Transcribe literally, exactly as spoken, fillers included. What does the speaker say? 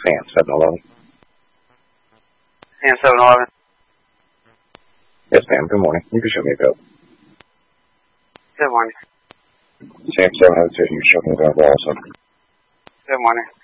Sam, seven eleven. Sam, seven eleven. Yes, ma'am. Good morning. You can show me a bill. Good morning. Sam, seven oh two. You can show me a bill also. Good morning.